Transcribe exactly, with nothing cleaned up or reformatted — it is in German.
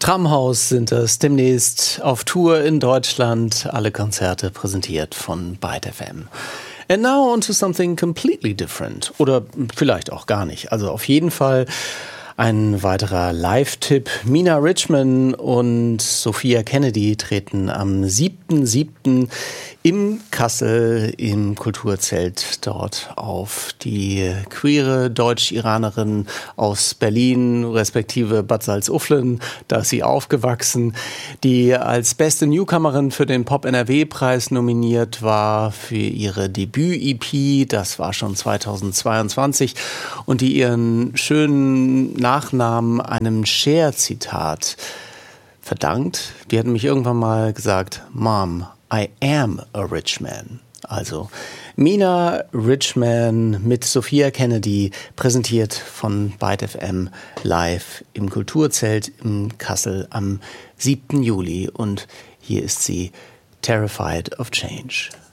Tramhaus sind es, demnächst auf Tour in Deutschland, alle Konzerte präsentiert von Byte F M. And now on to something completely different. Oder vielleicht auch gar nicht. Also auf jeden Fall ein weiterer Live-Tipp. Mina Richman und Sophia Kennedy treten am siebten siebten im Kassel im Kulturzelt dort auf. Die queere Deutsch-Iranerin aus Berlin, respektive Bad Salzuflen, da ist sie aufgewachsen, die als beste Newcomerin für den Pop-N R W-Preis nominiert war für ihre Debüt-E P, das war schon zweitausendzweiundzwanzig, und die ihren schönen Nachnamen einem Cher-Zitat verdankt. Die hat mich irgendwann mal gesagt, Mom, I am a rich man. Also Mina Richman mit Sophia Kennedy, präsentiert von Byte F M live im Kulturzelt in Kassel am siebten Juli. Und hier ist sie, Terrified of Change.